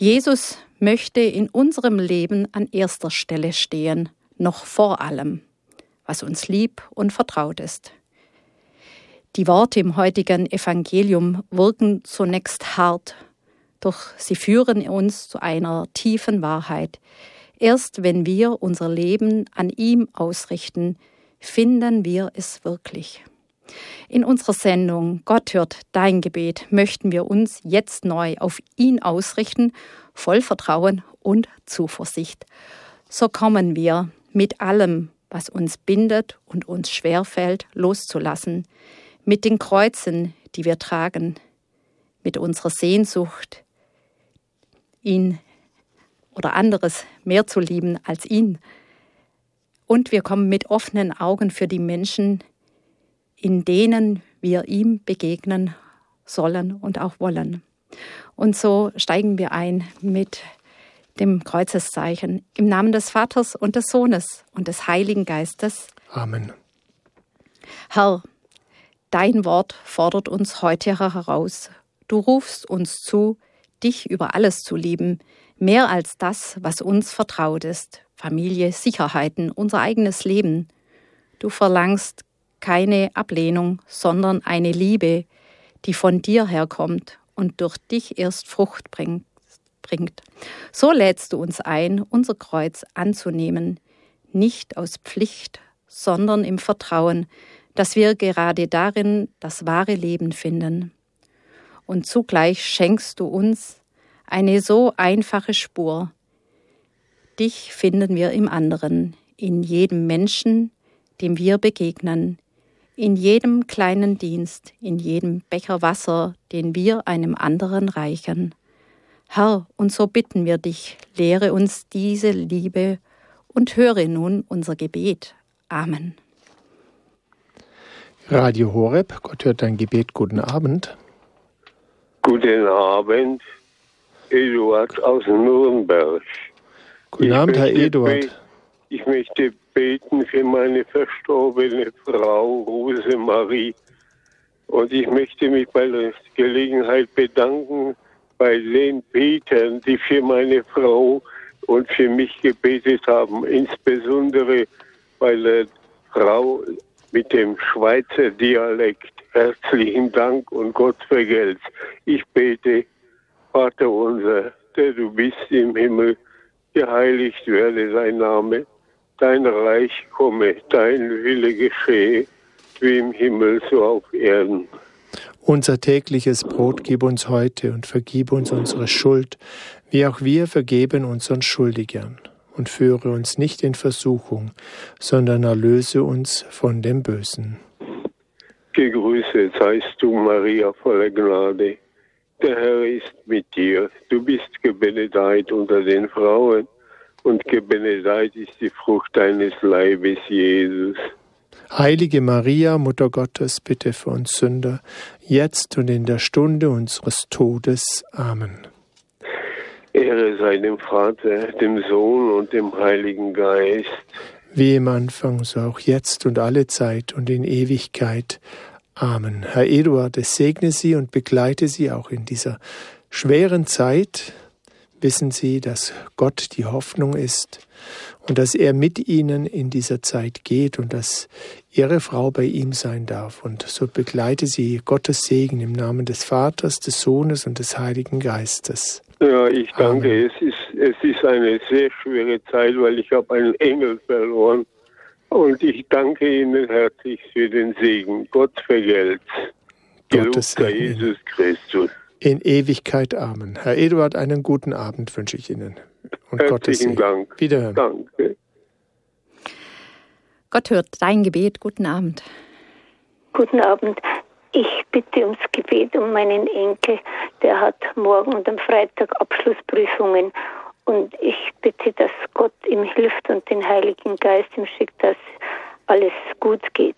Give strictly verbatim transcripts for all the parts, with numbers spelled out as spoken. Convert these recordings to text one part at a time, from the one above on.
Jesus möchte in unserem Leben an erster Stelle stehen, noch vor allem, was uns lieb und vertraut ist. Die Worte im heutigen Evangelium wirken zunächst hart, doch sie führen uns zu einer tiefen Wahrheit. Erst wenn wir unser Leben an ihm ausrichten, finden wir es wirklich. In unserer Sendung Gott hört dein Gebet möchten wir uns jetzt neu auf ihn ausrichten, voll Vertrauen und Zuversicht. So kommen wir mit allem, was uns bindet und uns schwerfällt, loszulassen, mit den Kreuzen, die wir tragen, mit unserer Sehnsucht, ihn oder anderes mehr zu lieben als ihn. Und wir kommen mit offenen Augen für die Menschen, in denen wir ihm begegnen sollen und auch wollen. Und so steigen wir ein mit dem Kreuzeszeichen im Namen des Vaters und des Sohnes und des Heiligen Geistes. Amen. Herr, dein Wort fordert uns heute heraus. Du rufst uns zu, dich über alles zu lieben, mehr als das, was uns vertraut ist. Familie, Sicherheiten, unser eigenes Leben. Du verlangst keine Ablehnung, sondern eine Liebe, die von dir herkommt und durch dich erst Frucht bringt. So lädst du uns ein, unser Kreuz anzunehmen, nicht aus Pflicht, sondern im Vertrauen, dass wir gerade darin das wahre Leben finden. Und zugleich schenkst du uns eine so einfache Spur. Dich finden wir im anderen, in jedem Menschen, dem wir begegnen, in jedem kleinen Dienst, in jedem Becher Wasser, den wir einem anderen reichen. Herr, und so bitten wir dich, lehre uns diese Liebe und höre nun unser Gebet. Amen. Radio Horeb, Gott hört dein Gebet, guten Abend. Guten Abend, Eduard aus Nürnberg. Guten ich Abend, Herr Eduard. Be- ich möchte beten für meine verstorbene Frau Rosemarie. Und ich möchte mich bei der Gelegenheit bedanken bei den Betern, die für meine Frau und für mich gebetet haben, insbesondere bei der Frau mit dem Schweizer Dialekt. Herzlichen Dank und Gott vergelt's. Ich bete, Vater unser, der du bist im Himmel, geheiligt werde dein Name, dein Reich komme, dein Wille geschehe, wie im Himmel so auf Erden. Unser tägliches Brot gib uns heute und vergib uns unsere Schuld, wie auch wir vergeben unseren Schuldigern. Und führe uns nicht in Versuchung, sondern erlöse uns von dem Bösen. Gegrüßet seist du, Maria, voller Gnade. Der Herr ist mit dir. Du bist gebenedeit unter den Frauen, und gebenedeit ist die Frucht deines Leibes, Jesus. Heilige Maria, Mutter Gottes, bitte für uns Sünder, jetzt und in der Stunde unseres Todes. Amen. Ehre sei dem Vater, dem Sohn und dem Heiligen Geist. Wie im Anfang, so auch jetzt und alle Zeit und in Ewigkeit. Amen. Herr Eduard, es segne Sie und begleite Sie auch in dieser schweren Zeit. Wissen Sie, dass Gott die Hoffnung ist und dass er mit Ihnen in dieser Zeit geht und dass Ihre Frau bei ihm sein darf. Und so begleite Sie Gottes Segen im Namen des Vaters, des Sohnes und des Heiligen Geistes. Ja, ich danke. Amen. Es ist, es ist eine sehr schwere Zeit, weil ich habe einen Engel verloren. Und ich danke Ihnen herzlich für den Segen. Gott vergelt's. Gottes Gelobt sei Segen. Jesus Christus. In Ewigkeit. Amen. Herr Eduard, einen guten Abend wünsche ich Ihnen. Und Gottes Herzlichen Segen. Dank. Wiederhören. Danke. Gott hört dein Gebet. Guten Abend. Guten Abend. Ich bitte ums Gebet um meinen Enkel. Der hat morgen und am Freitag Abschlussprüfungen. Und ich bitte, dass Gott ihm hilft und den Heiligen Geist ihm schickt, dass alles gut geht.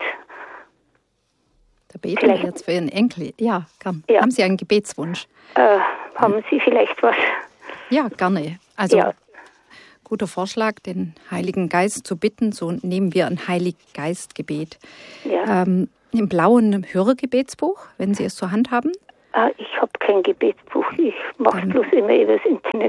Da beten wir jetzt für Ihren Enkel. Ja, gern. Ja. Haben Sie einen Gebetswunsch? Äh, haben Sie vielleicht was? Ja, gerne. Also Ja. guter Vorschlag, den Heiligen Geist zu bitten. So nehmen wir ein Heilig-Geist-Gebet. Ja. Ähm, Im blauen Hörergebetsbuch, wenn Sie es zur Hand haben. Ah, ich habe kein Gebetsbuch. Ich mache bloß immer übers Internet.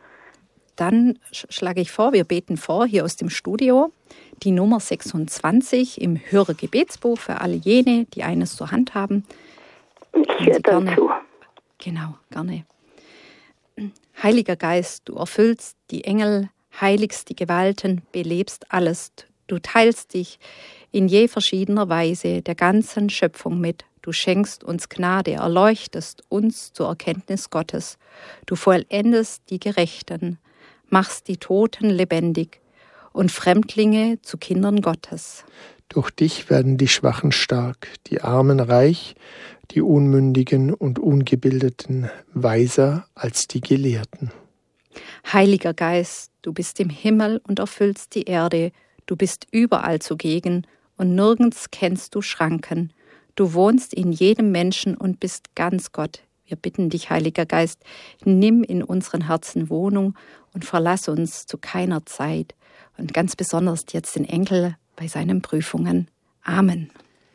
Dann schlage ich vor, wir beten vor hier aus dem Studio die Nummer sechsundzwanzig im Hörergebetsbuch für alle jene, die eines zur Hand haben. Ich höre dazu. Genau, gerne. Heiliger Geist, du erfüllst die Engel, heiligst die Gewalten, belebst alles. Du teilst dich in je verschiedener Weise der ganzen Schöpfung mit. Du schenkst uns Gnade, erleuchtest uns zur Erkenntnis Gottes. Du vollendest die Gerechten, machst die Toten lebendig und Fremdlinge zu Kindern Gottes. Durch dich werden die Schwachen stark, die Armen reich, die Unmündigen und Ungebildeten weiser als die Gelehrten. Heiliger Geist, du bist im Himmel und erfüllst die Erde. Du bist überall zugegen und nirgends kennst du Schranken. Du wohnst in jedem Menschen und bist ganz Gott. Wir bitten dich, Heiliger Geist, nimm in unseren Herzen Wohnung und verlass uns zu keiner Zeit. Und ganz besonders jetzt den Enkel bei seinen Prüfungen. Amen.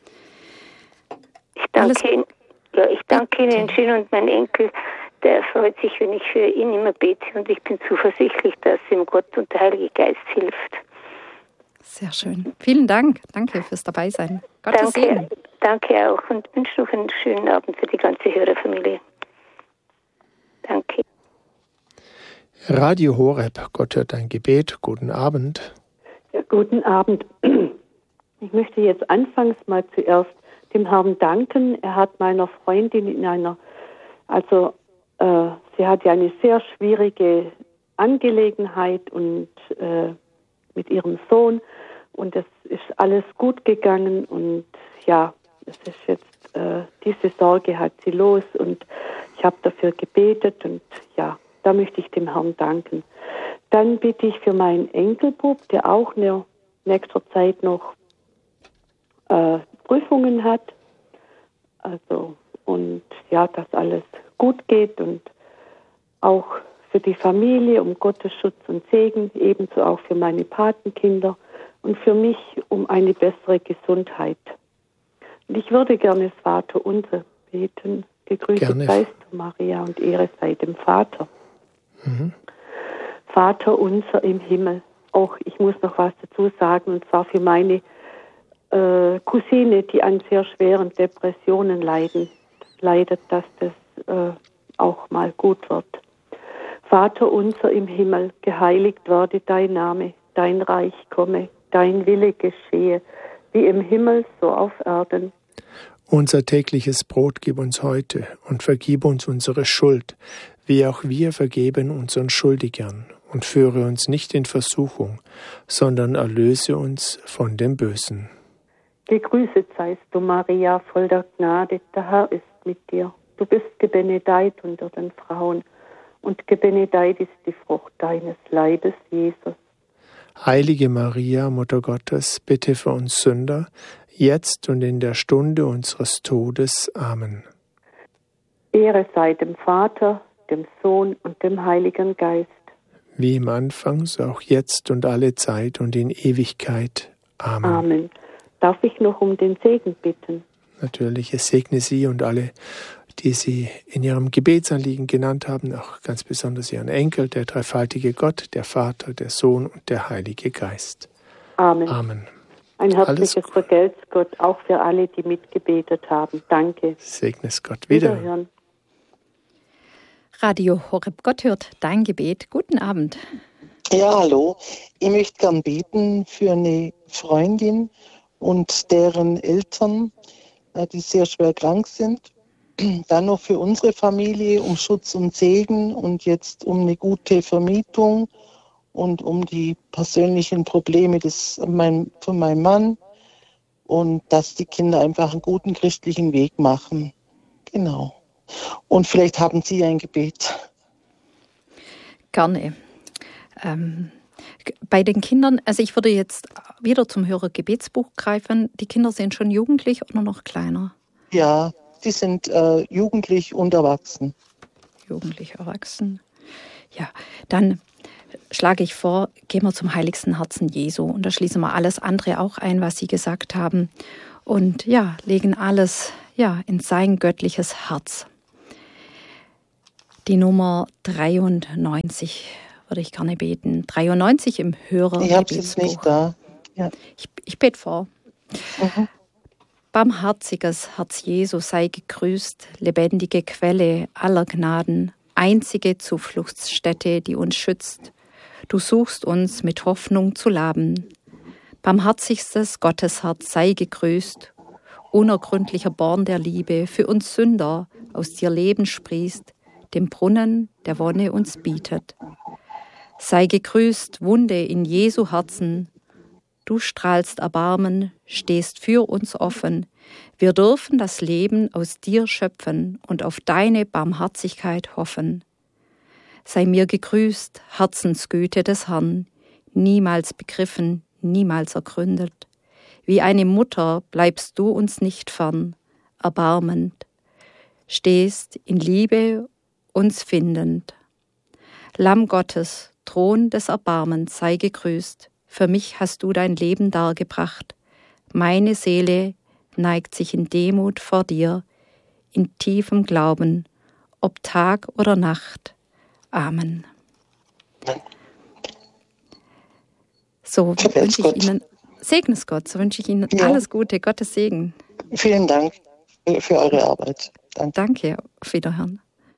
Ich danke, Ihnen, ja, ich danke Ihnen schön und mein Enkel, der freut sich, wenn ich für ihn immer bete und ich bin zuversichtlich, dass ihm Gott und der Heilige Geist hilft. Sehr schön. Vielen Dank. Danke fürs Dabeisein. Gottes Segen. Danke auch und wünsche noch einen schönen Abend für die ganze Hörerfamilie. Danke. Radio Horeb, Gott hört dein Gebet. Guten Abend. Ja, guten Abend. Ich möchte jetzt anfangs mal zuerst dem Herrn danken. Er hat meiner Freundin in einer, also äh, sie hat ja eine sehr schwierige Angelegenheit und äh, mit ihrem Sohn und es ist alles gut gegangen und ja, es ist jetzt, äh, diese Sorge hat sie los und ich habe dafür gebetet und ja, da möchte ich dem Herrn danken. Dann bitte ich für meinen Enkelbub, der auch in nächster Zeit noch äh, Prüfungen hat. Also, und ja, dass alles gut geht und auch für die Familie um Gottes Schutz und Segen, ebenso auch für meine Patenkinder und für mich um eine bessere Gesundheit. Und ich würde gerne das Vaterunser beten. Gegrüßet seist du, Maria, und Ehre sei dem Vater. Mhm. Vater unser im Himmel. Auch ich muss noch was dazu sagen, und zwar für meine äh, Cousine, die an sehr schweren Depressionen leiden, leidet, dass das äh, auch mal gut wird. Vater unser im Himmel, geheiligt werde dein Name, dein Reich komme, dein Wille geschehe, wie im Himmel, so auf Erden. Unser tägliches Brot gib uns heute und vergib uns unsere Schuld, wie auch wir vergeben unseren Schuldigern. Und führe uns nicht in Versuchung, sondern erlöse uns von dem Bösen. Gegrüßet seist du, Maria, voll der Gnade, der Herr ist mit dir. Du bist gebenedeit unter den Frauen, und gebenedeit ist die Frucht deines Leibes, Jesus. Heilige Maria, Mutter Gottes, bitte für uns Sünder, jetzt und in der Stunde unseres Todes. Amen. Ehre sei dem Vater, dem Sohn und dem Heiligen Geist. Wie im Anfang, so auch jetzt und alle Zeit und in Ewigkeit. Amen. Amen. Darf ich noch um den Segen bitten? Natürlich, es segne Sie und alle, die Sie in Ihrem Gebetsanliegen genannt haben, auch ganz besonders Ihren Enkel, der dreifaltige Gott, der Vater, der Sohn und der Heilige Geist. Amen. Amen. Ein herzliches Vergelt's Gott, auch für alle, die mitgebetet haben. Danke. Segne es Gott. Wiederhören. Wiederhören. Radio Horeb, Gott hört dein Gebet. Guten Abend. Ja, hallo. Ich möchte gern beten für eine Freundin und deren Eltern, die sehr schwer krank sind. Dann noch für unsere Familie um Schutz und Segen und jetzt um eine gute Vermietung und um die persönlichen Probleme des, mein, von meinem Mann und dass die Kinder einfach einen guten christlichen Weg machen. Genau. Und vielleicht haben Sie ein Gebet. Gerne. Ähm, bei den Kindern, also ich würde jetzt wieder zum Hörergebetsbuch greifen. Die Kinder sind schon jugendlich oder noch kleiner? Ja, die sind äh, jugendlich und erwachsen. Jugendlich, erwachsen. Ja, dann schlage ich vor, gehen wir zum heiligsten Herzen Jesu und da schließen wir alles andere auch ein, was Sie gesagt haben und ja, legen alles ja in sein göttliches Herz. Die Nummer dreiundneunzig würde ich gerne beten. dreiundneunzig im Hörer. Ich habe es jetzt nicht da. Ja. Ich, ich bete vor. Mhm. Barmherziges Herz Jesu, sei gegrüßt, lebendige Quelle aller Gnaden, einzige Zufluchtsstätte, die uns schützt. Du suchst uns mit Hoffnung zu laben. Barmherzigstes Gottesherz, sei gegrüßt, unergründlicher Born der Liebe, für uns Sünder aus dir Leben sprießt, dem Brunnen der Wonne uns bietet. Sei gegrüßt, Wunde in Jesu Herzen, du strahlst Erbarmen, stehst für uns offen. Wir dürfen das Leben aus dir schöpfen und auf deine Barmherzigkeit hoffen. Sei mir gegrüßt, Herzensgüte des Herrn, niemals begriffen, niemals ergründet. Wie eine Mutter bleibst du uns nicht fern, erbarmend, stehst in Liebe uns findend. Lamm Gottes, Thron des Erbarmens, sei gegrüßt, für mich hast du dein Leben dargebracht. Meine Seele neigt sich in Demut vor dir, in tiefem Glauben, ob Tag oder Nacht. Amen. So wünsche ich Ihnen, segnes Gott, so wünsche ich Ihnen ja. alles Gute, Gottes Segen. Vielen Dank für eure Arbeit. Danke. Danke, auf Wiederhören.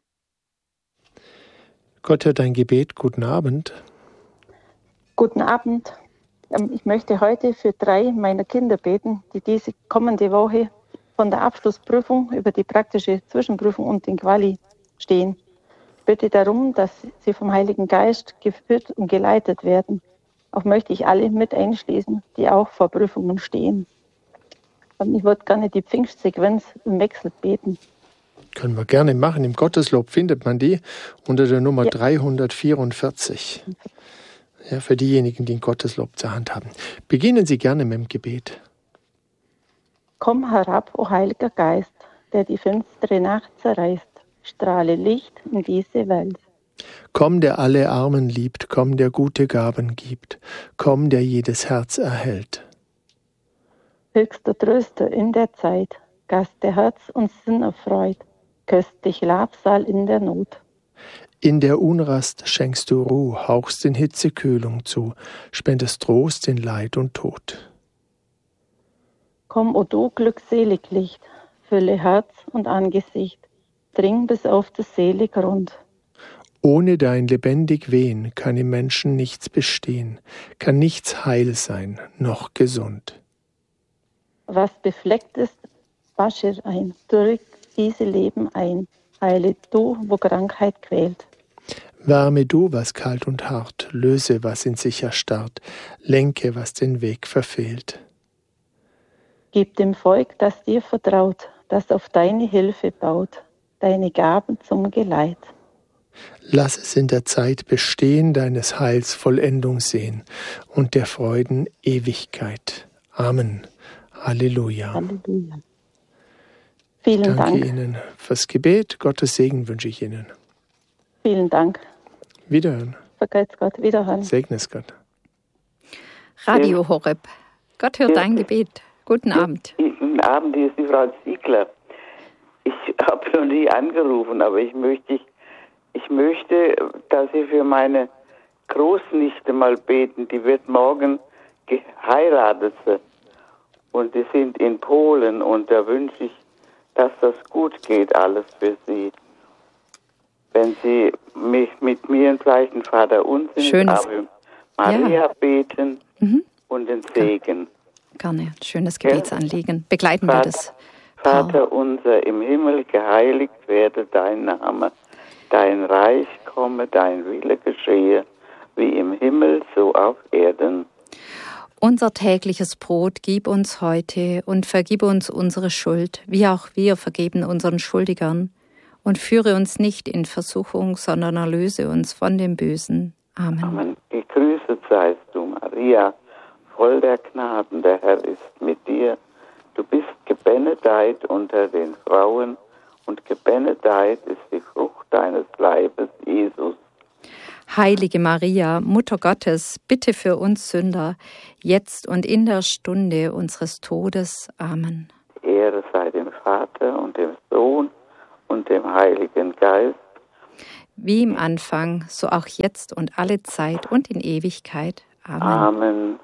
Gott hört dein Gebet, guten Abend. Guten Abend. Ich möchte heute für drei meiner Kinder beten, die diese kommende Woche von der Abschlussprüfung über die praktische Zwischenprüfung und den Quali stehen. Ich bitte darum, dass sie vom Heiligen Geist geführt und geleitet werden. Auch möchte ich alle mit einschließen, die auch vor Prüfungen stehen. Und ich würde gerne die Pfingstsequenz im Wechsel beten. Können wir gerne machen. Im Gotteslob findet man die unter der Nummer ja. dreihundertvierundvierzig. Ja, für diejenigen, die ein Gotteslob zur Hand haben. Beginnen Sie gerne mit dem Gebet. Komm herab, o Heiliger Geist, der die finstere Nacht zerreißt, strahle Licht in diese Welt. Komm, der alle Armen liebt, komm, der gute Gaben gibt, komm, der jedes Herz erhält. Höchster Tröster in der Zeit, Gast, der Herz und Sinn erfreut, köstlich Labsal in der Not. In der Unrast schenkst du Ruhe, hauchst in Hitze Kühlung zu, spendest Trost in Leid und Tod. Komm, o du glückselig Licht, fülle Herz und Angesicht, dring bis auf das Seelegrund. Ohne dein lebendig Wehen kann im Menschen nichts bestehen, kann nichts heil sein, noch gesund. Was befleckt ist, wasche ein, drück diese Leben ein, heile du, wo Krankheit quält. Wärme du, was kalt und hart, löse, was in sich erstarrt, lenke, was den Weg verfehlt. Gib dem Volk, das dir vertraut, das auf deine Hilfe baut, deine Gaben zum Geleit. Lass es in der Zeit bestehen, deines Heils Vollendung sehen und der Freuden Ewigkeit. Amen. Halleluja. Halleluja. Vielen Danke Dank. Danke Ihnen fürs Gebet. Gottes Segen wünsche ich Ihnen. Vielen Dank. Wiederhören. Vergelt's Gott. Wiederhören. Segnes Gott. Radio Horeb. Gott hört dein Gebet. Guten Abend. Guten Abend, hier ist die Frau Ziegler. Ich habe noch nie angerufen, aber ich möchte, ich möchte, dass Sie für meine Großnichte mal beten. Die wird morgen geheiratet. Und die sind in Polen und da wünsche ich, dass das gut geht, alles für sie. Wenn Sie mich mit mir im gleichen Vater unser Ave Maria ja. beten mhm. und den Segen. Gerne, schönes Gebetsanliegen. Begleiten Vater, wir das. Vater unser im Himmel, geheiligt werde dein Name. Dein Reich komme, dein Wille geschehe, wie im Himmel, so auf Erden. Unser tägliches Brot gib uns heute und vergib uns unsere Schuld, wie auch wir vergeben unseren Schuldigern. Und führe uns nicht in Versuchung, sondern erlöse uns von dem Bösen. Amen. Amen. Gegrüßet seist du, Maria, voll der Gnaden, der Herr ist mit dir. Du bist gebenedeit unter den Frauen und gebenedeit ist die Frucht deines Leibes, Jesus. Heilige Maria, Mutter Gottes, bitte für uns Sünder, jetzt und in der Stunde unseres Todes. Amen. Ehre sei dem Vater und dem Sohn und dem Heiligen Geist. wie im Anfang, so auch jetzt und alle Zeit und in Ewigkeit. Amen. Amen.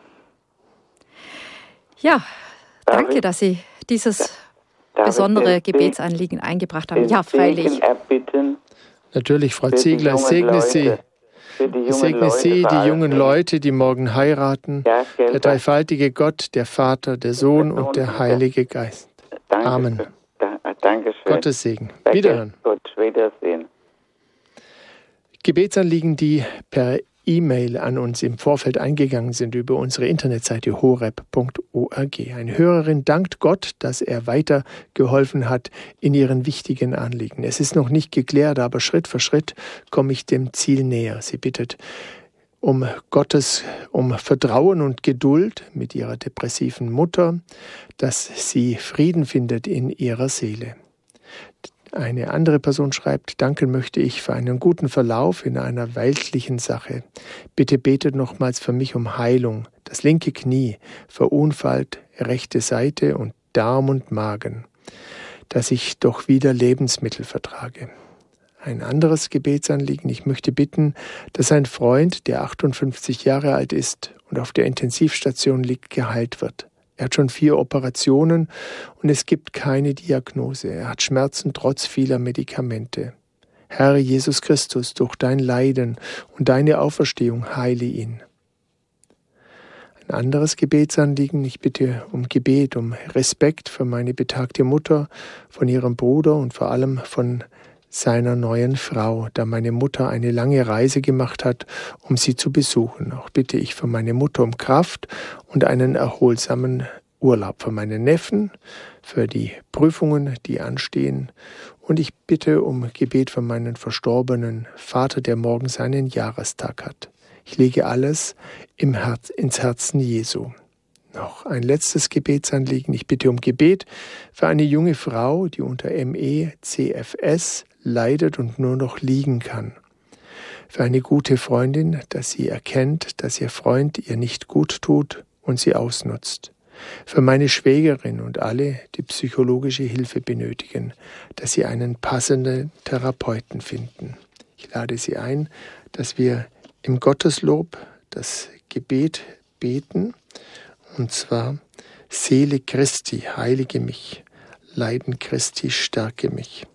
Ja, Darf danke, ich? dass Sie dieses Darf besondere ich den Gebetsanliegen eingebracht haben. Den Ja, freilich. Segen erbitten Natürlich, Frau für die Ziegler, ich jungen segne Sie. Leute. Für die Ich jungen segne Leute, Sie, vor die allem jungen den- Leute, die morgen heiraten. Ja, gell, Der dreifaltige Gott, der Vater, der Sohn und der Heilige Geist. Danke Amen. schön. Da, Dankeschön. Gottes Segen. Vergesst Wiederhören. Gott, Wiedersehen. Gebetsanliegen, die per E-Mail an uns im Vorfeld eingegangen sind über unsere Internetseite horeb punkt org. Eine Hörerin dankt Gott, dass er weitergeholfen hat in ihren wichtigen Anliegen. Es ist noch nicht geklärt, aber Schritt für Schritt komme ich dem Ziel näher. Sie bittet um Gottes, um Vertrauen und Geduld mit ihrer depressiven Mutter, dass sie Frieden findet in ihrer Seele. Eine andere Person schreibt, danken möchte ich für einen guten Verlauf in einer weltlichen Sache. Bitte betet nochmals für mich um Heilung. Das linke Knie, verunfallt, rechte Seite und Darm und Magen, dass ich doch wieder Lebensmittel vertrage. Ein anderes Gebetsanliegen, ich möchte bitten, dass ein Freund, der achtundfünfzig Jahre alt ist und auf der Intensivstation liegt, geheilt wird. Er hat schon vier Operationen und es gibt keine Diagnose. Er hat Schmerzen trotz vieler Medikamente. Herr Jesus Christus, durch dein Leiden und deine Auferstehung heile ihn. Ein anderes Gebetsanliegen, ich bitte um Gebet, um Respekt für meine betagte Mutter, von ihrem Bruder und vor allem von seiner neuen Frau, da meine Mutter eine lange Reise gemacht hat, um sie zu besuchen. Auch bitte ich für meine Mutter um Kraft und einen erholsamen Urlaub für meinen Neffen, für die Prüfungen, die anstehen. Und ich bitte um Gebet für meinen verstorbenen Vater, der morgen seinen Jahrestag hat. Ich lege alles im Herz, ins Herzen Jesu. Noch ein letztes Gebetsanliegen. Ich bitte um Gebet für eine junge Frau, die unter M E C F S leidet und nur noch liegen kann. Für eine gute Freundin, dass sie erkennt, dass ihr Freund ihr nicht gut tut und sie ausnutzt. Für meine Schwägerin und alle, die psychologische Hilfe benötigen, dass sie einen passenden Therapeuten finden. Ich lade Sie ein, dass wir im Gotteslob das Gebet beten, und zwar: Seele Christi, heilige mich, Leiden Christi, stärke mich.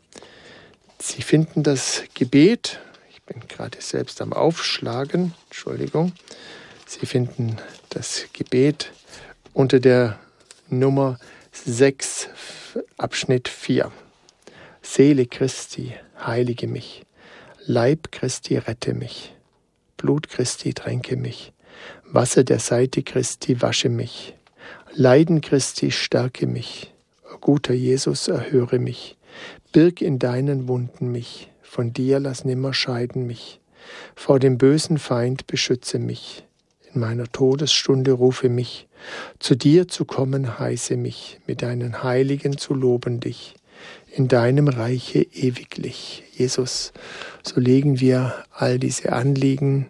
Sie finden das Gebet, ich bin gerade selbst am Aufschlagen, Entschuldigung, Sie finden das Gebet unter der Nummer sechs, Abschnitt vier. Seele Christi, heilige mich, Leib Christi, rette mich, Blut Christi, tränke mich, Wasser der Seite Christi, wasche mich, Leiden Christi, stärke mich, o guter Jesus, erhöre mich, birg in deinen Wunden mich, von dir lass nimmer scheiden mich, vor dem bösen Feind beschütze mich, in meiner Todesstunde rufe mich, zu dir zu kommen heiße mich, mit deinen Heiligen zu loben dich, in deinem Reiche ewiglich. Jesus, so legen wir all diese Anliegen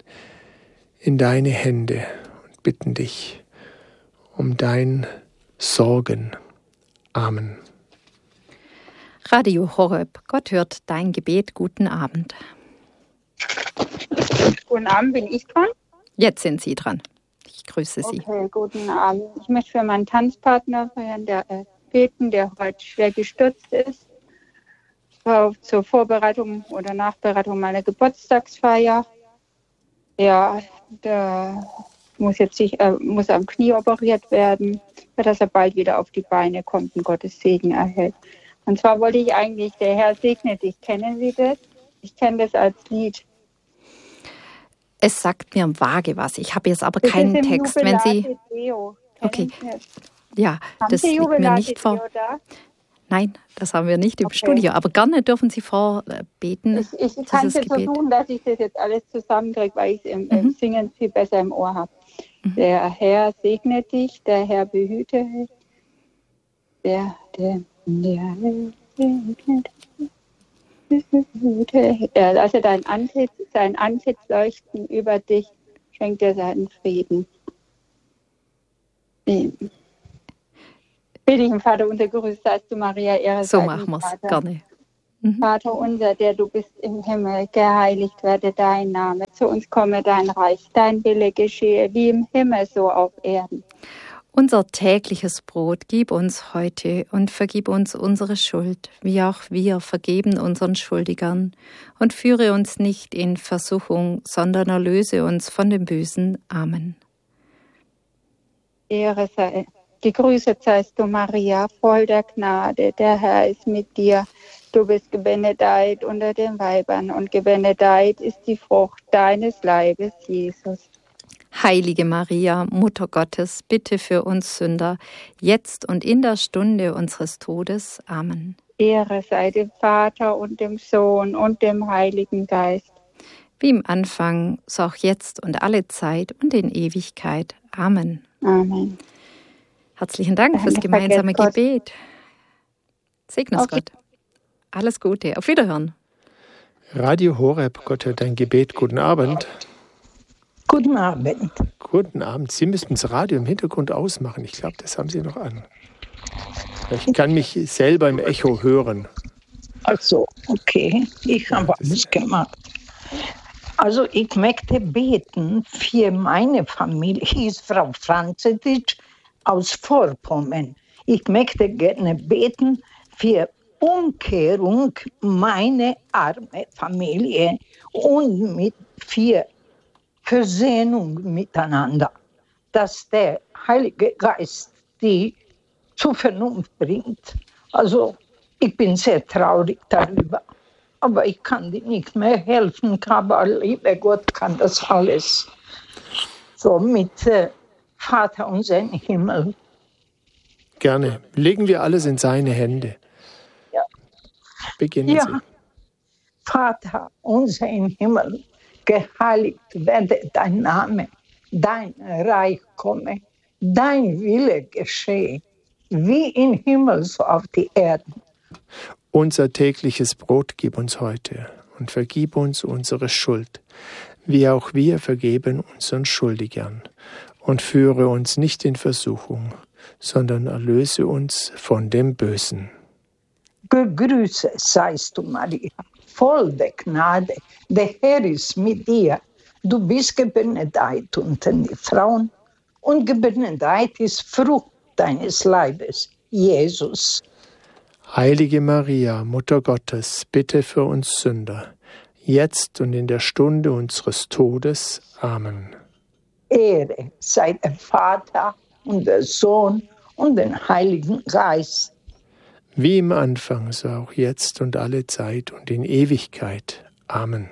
in deine Hände und bitten dich um dein Sorgen. Amen. Radio Horeb, Gott hört dein Gebet. Guten Abend. Guten Abend, bin ich dran? Jetzt sind Sie dran. Ich grüße Sie. Okay, guten Abend. Ich möchte für meinen Tanzpartner der, äh, beten, der heute schwer gestürzt ist. War zur Vorbereitung oder Nachbereitung meiner Geburtstagsfeier. Ja, der muss jetzt sich, äh, muss am Knie operiert werden, dass er bald wieder auf die Beine kommt und Gottes Segen erhält. Und zwar wollte ich eigentlich, der Herr segne dich. Kennen Sie das? Ich kenne das als Lied. Es sagt mir vage was. Ich habe jetzt aber das keinen ist im Text. Wenn Sie Deo. Okay. Ja, haben das Sie liegt mir nicht vor. Deo da? Nein, das haben wir nicht im okay. Studio. Aber gerne dürfen Sie vorbeten. Ich, ich kann es jetzt so tun, dass ich das jetzt alles zusammenkriege, weil ich es im, mhm. im Singen viel besser im Ohr habe. Mhm. Der Herr segne dich, der Herr behüte dich. Der, der, der segnet dich. Er lasse dein Antlitz, sein Antlitz leuchten über dich, schenkt dir seinen Frieden. Bitte ich, Vater unser Grüß, seist du Maria, Ehre So sei machen wir es, Vater. gerne. Mhm. Vater unser, der du bist im Himmel, geheiligt werde dein Name. Zu uns komme dein Reich, dein Wille geschehe, wie im Himmel, so auf Erden. Unser tägliches Brot gib uns heute und vergib uns unsere Schuld, wie auch wir vergeben unseren Schuldigern. Und führe uns nicht in Versuchung, sondern erlöse uns von dem Bösen. Amen. Ehre sei, gegrüßet seist du, Maria, voll der Gnade, der Herr ist mit dir. Du bist gebenedeit unter den Weibern und gebenedeit ist die Frucht deines Leibes, Jesus. Heilige Maria, Mutter Gottes, bitte für uns Sünder, jetzt und in der Stunde unseres Todes. Amen. Ehre sei dem Vater und dem Sohn und dem Heiligen Geist. Wie im Anfang, so auch jetzt und alle Zeit und in Ewigkeit. Amen. Amen. Herzlichen Dank fürs gemeinsame Gebet. Segne uns Gott. Alles Gute. Auf Wiederhören. Radio Horeb, Gott hört dein Gebet. Guten Abend. Guten Abend. Guten Abend. Sie müssten das Radio im Hintergrund ausmachen. Ich glaube, das haben Sie noch an. Ich kann mich selber im Echo hören. Ach so, okay. Ich habe alles gemacht. Also ich möchte beten für meine Familie. Ich ist Frau Franzetisch aus Vorpommern. Ich möchte gerne beten für Umkehrung meiner armen Familie und mit für Versöhnung miteinander, dass der Heilige Geist die zur Vernunft bringt. Also ich bin sehr traurig darüber, aber ich kann dir nicht mehr helfen, aber lieber Gott kann das alles. So mit äh, Vater unser im Himmel. Gerne. Legen wir alles in seine Hände. Ja. Beginnen ja. Sie. Vater unser im Himmel, geheiligt werde dein Name, dein Reich komme, dein Wille geschehe, wie im Himmel so auf die Erde. Unser tägliches Brot gib uns heute und vergib uns unsere Schuld, wie auch wir vergeben unseren Schuldigern. Und führe uns nicht in Versuchung, sondern erlöse uns von dem Bösen. Gegrüßet seist du, Maria, voll der Gnade, der Herr ist mit dir. Du bist gebenedeit unter den Frauen und gebenedeit ist Frucht deines Leibes, Jesus. Heilige Maria, Mutter Gottes, bitte für uns Sünder, jetzt und in der Stunde unseres Todes. Amen. Ehre sei der Vater und der Sohn und den Heiligen Geist. Wie im Anfang, so auch jetzt und alle Zeit und in Ewigkeit. Amen.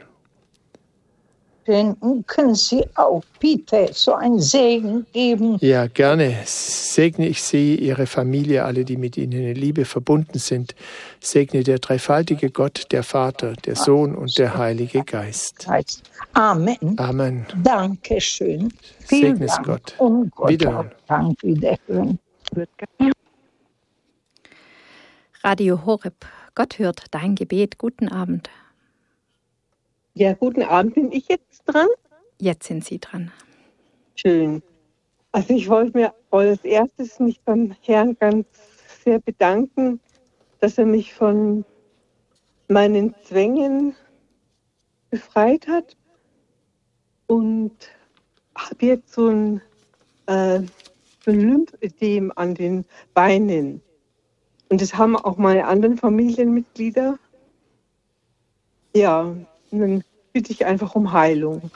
Können Sie auch bitte so einen Segen geben? Ja, gerne. Segne ich Sie, Ihre Familie, alle, die mit Ihnen in Liebe verbunden sind. Segne der dreifaltige Gott, der Vater, der Sohn und der Heilige Geist. Amen. Amen. Dankeschön. Vielen Segne es Dank. Gott. Und Gott Wiederhören. auch Dank wiederhören. Radio Horeb. Gott hört dein Gebet. Guten Abend. Ja, guten Abend. Bin ich jetzt dran? Jetzt sind Sie dran. Schön. Also ich wollte mir als erstes mich beim Herrn ganz sehr bedanken, dass er mich von meinen Zwängen befreit hat und habe jetzt so ein, äh, so ein Lymphödem an den Beinen. Und das haben auch meine anderen Familienmitglieder. Ja, und dann bitte ich einfach um Heilung.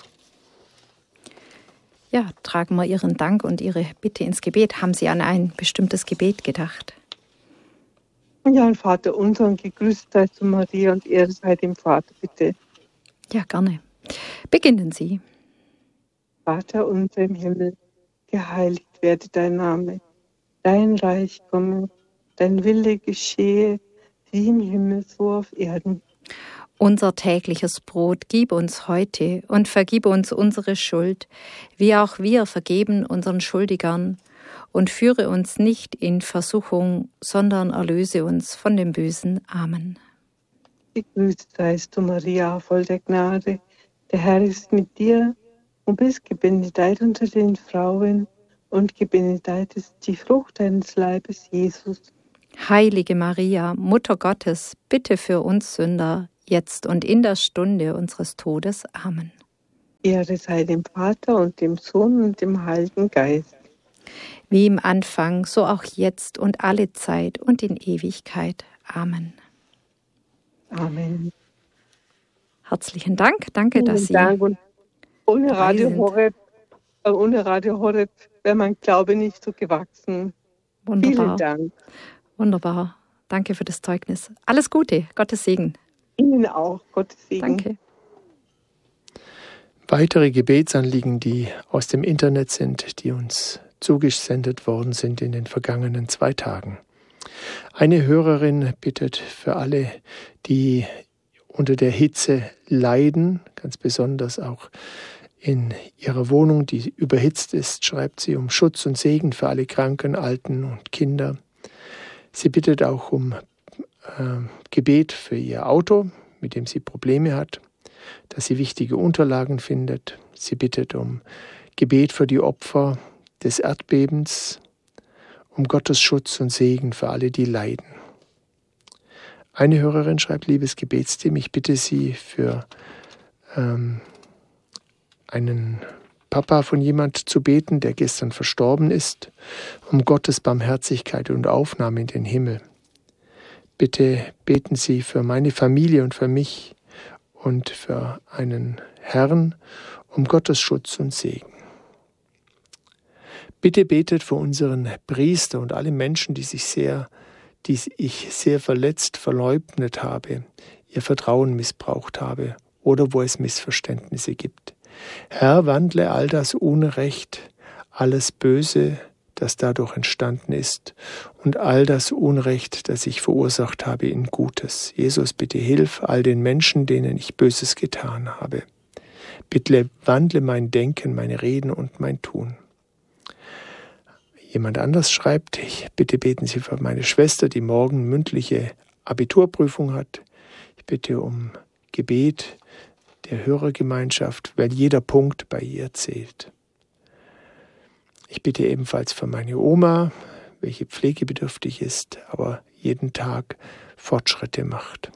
Ja, tragen wir Ihren Dank und Ihre Bitte ins Gebet. Haben Sie an ein bestimmtes Gebet gedacht? Ja, ein Vater unser und gegrüßt seist du, Maria, und Ehre sei dem Vater, bitte. Ja, gerne. Beginnen Sie. Vater unser im Himmel, geheiligt werde dein Name, dein Reich komme, dein Wille geschehe, wie im Himmel so auf Erden. Unser tägliches Brot gib uns heute und vergib uns unsere Schuld, wie auch wir vergeben unseren Schuldigern. Und führe uns nicht in Versuchung, sondern erlöse uns von dem Bösen. Amen. Gegrüßt seist du, Maria, voll der Gnade. Der Herr ist mit dir und bist gebenedeit unter den Frauen und gebenedeit ist die Frucht deines Leibes, Jesus. Heilige Maria, Mutter Gottes, bitte für uns Sünder, jetzt und in der Stunde unseres Todes. Amen. Ehre sei dem Vater und dem Sohn und dem Heiligen Geist. Wie im Anfang, so auch jetzt und alle Zeit und in Ewigkeit. Amen. Amen. Herzlichen Dank. Danke, Vielen dass Sie Dank. Und ohne dabei Radio sind. Horeb, äh, ohne Radio Horeb wäre mein Glaube nicht so gewachsen. Wunderbar. Vielen Dank. Wunderbar. Danke für das Zeugnis. Alles Gute. Gottes Segen. Ihnen auch. Gottes Segen. Danke. Weitere Gebetsanliegen, die aus dem Internet sind, die uns zugesendet worden sind in den vergangenen zwei Tagen. Eine Hörerin bittet für alle, die unter der Hitze leiden, ganz besonders auch in ihrer Wohnung, die überhitzt ist, schreibt sie um Schutz und Segen für alle Kranken, Alten und Kinder. Sie bittet auch um äh, Gebet für ihr Auto, mit dem sie Probleme hat, dass sie wichtige Unterlagen findet. Sie bittet um Gebet für die Opfer des Erdbebens, um Gottes Schutz und Segen für alle, die leiden. Eine Hörerin schreibt, liebes Gebetsteam, ich bitte Sie für ähm, einen Papa von jemand zu beten, der gestern verstorben ist, um Gottes Barmherzigkeit und Aufnahme in den Himmel. Bitte beten Sie für meine Familie und für mich und für einen Herrn um Gottes Schutz und Segen. Bitte betet für unseren Priester und alle Menschen, die sich sehr, die ich sehr verletzt, verleugnet habe, ihr Vertrauen missbraucht habe oder wo es Missverständnisse gibt. Herr, wandle all das Unrecht, alles Böse, das dadurch entstanden ist, und all das Unrecht, das ich verursacht habe, in Gutes. Jesus, bitte hilf all den Menschen, denen ich Böses getan habe. Bitte wandle mein Denken, meine Reden und mein Tun. Jemand anders schreibt, ich bitte beten Sie für meine Schwester, die morgen mündliche Abiturprüfung hat. Ich bitte um Gebet der Hörergemeinschaft, weil jeder Punkt bei ihr zählt. Ich bitte ebenfalls für meine Oma, welche pflegebedürftig ist, aber jeden Tag Fortschritte macht.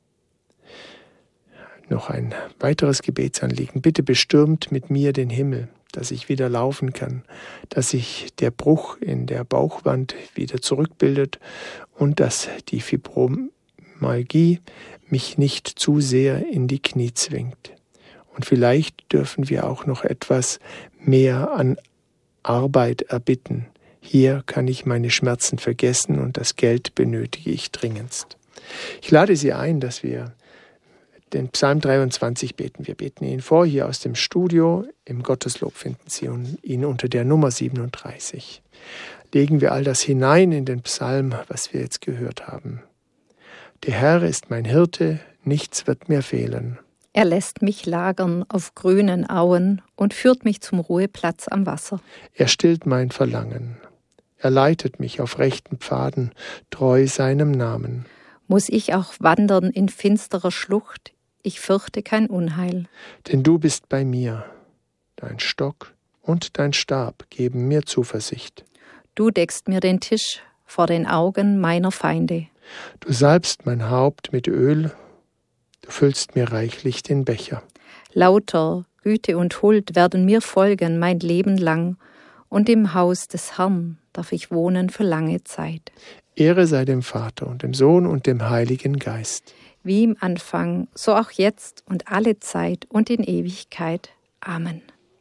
Noch ein weiteres Gebetsanliegen. Bitte bestürmt mit mir den Himmel, dass ich wieder laufen kann, dass sich der Bruch in der Bauchwand wieder zurückbildet und dass die Fibromyalgie mich nicht zu sehr in die Knie zwingt. Und vielleicht dürfen wir auch noch etwas mehr an Arbeit erbitten. Hier kann ich meine Schmerzen vergessen und das Geld benötige ich dringendst. Ich lade Sie ein, dass wir den Psalm dreiundzwanzig beten. Wir beten ihn vor, hier aus dem Studio. Im Gotteslob finden Sie ihn unter der Nummer siebenunddreißig. Legen wir all das hinein in den Psalm, was wir jetzt gehört haben. Der Herr ist mein Hirte, nichts wird mir fehlen. Er lässt mich lagern auf grünen Auen und führt mich zum Ruheplatz am Wasser. Er stillt mein Verlangen. Er leitet mich auf rechten Pfaden, treu seinem Namen. Muss ich auch wandern in finsterer Schlucht, ich fürchte kein Unheil. Denn du bist bei mir, dein Stock und dein Stab geben mir Zuversicht. Du deckst mir den Tisch vor den Augen meiner Feinde. Du salbst mein Haupt mit Öl, du füllst mir reichlich den Becher. Lauter Güte und Huld werden mir folgen mein Leben lang, und im Haus des Herrn darf ich wohnen für lange Zeit. Ehre sei dem Vater und dem Sohn und dem Heiligen Geist. Wie im Anfang, so auch jetzt und alle Zeit und in Ewigkeit. Amen.